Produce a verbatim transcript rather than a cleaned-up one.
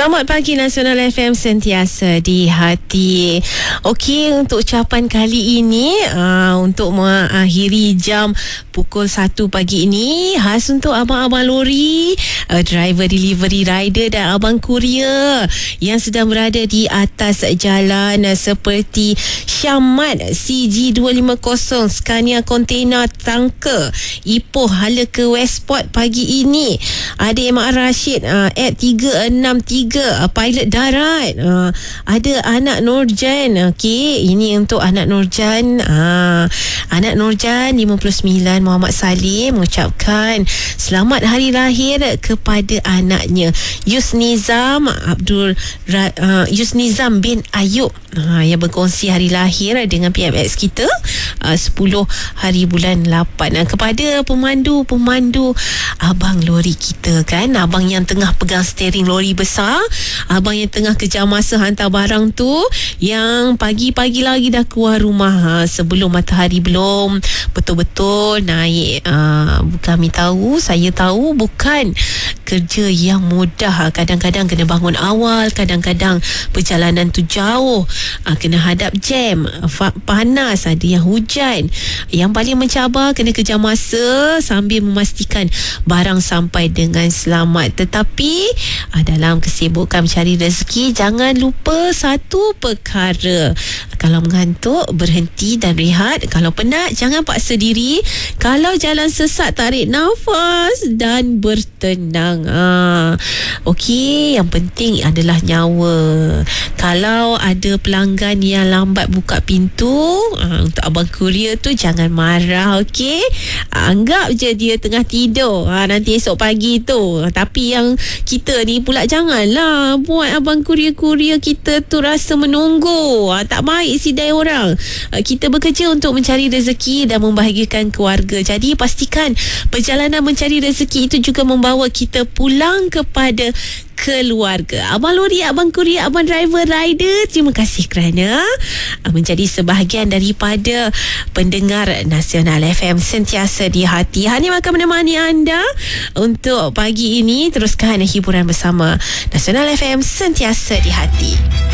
Selamat pagi Nasional F M, sentiasa di hati. Okey, untuk ucapan kali ini uh, untuk mengakhiri jam pukul satu pagi ini, khas untuk abang-abang lori, uh, driver delivery rider dan abang kurier yang sedang berada di atas jalan uh, seperti Syamat C G dua lima kosong, Scania Container Tangka, Ipoh hala ke Westport pagi ini. Ada Mak Rashid uh, at tiga enam tiga, uh, pilot darat. uh, Ada anak Nurjan. Okey, ini untuk anak Nurjan. uh, Anak Nurjan lima puluh sembilan, Muhammad Salim mengucapkan selamat hari lahir kepada anaknya Yusnizam Abdul uh, Yusnizam bin Ayub, uh, yang berkongsi hari lahir dengan P M X kita uh, sepuluh hari bulan lapan. uh, Kepada pemandu-pemandu abang lori kita kan, abang yang tengah pegang steering lori besar, abang yang tengah kejar masa hantar barang tu, yang pagi-pagi lagi dah keluar rumah ha, sebelum matahari belum betul-betul naik. uh, Kami tahu, saya tahu bukan kerja yang mudah. Kadang-kadang kena bangun awal, kadang-kadang perjalanan tu jauh, uh, kena hadap jam, panas, ada yang hujan. Yang paling mencabar, kena kejar masa sambil memastikan barang sampai dengan selamat. Tetapi uh, dalam kesibukan mencari rezeki, jangan lupa satu perkara: kalau mengantuk, berhenti dan rehat. Kalau penat, jangan paksa diri. Kalau jalan sesat, tarik nafas dan bertenang. ha. Okey, yang penting adalah nyawa. Kalau ada pelanggan yang lambat buka pintu, ha, untuk abang kurier tu jangan marah. Okey, anggap je dia tengah tidur, ha, nanti esok pagi tu. Tapi yang kita ni pula janganlah buat abang kurier-kurier kita tu rasa menunggu. ha, Tak baik sidai orang. ha, Kita bekerja untuk mencari rezeki dan membahagiakan keluarga. Jadi pastikan perjalanan mencari rezeki itu juga membawa kita pulang kepada keluarga. Abang lori, abang kurier, abang driver rider, terima kasih kerana menjadi sebahagian daripada pendengar Nasional F M, sentiasa di hati. Hanim akan menemani anda untuk pagi ini. Teruskan hiburan bersama Nasional F M, sentiasa di hati.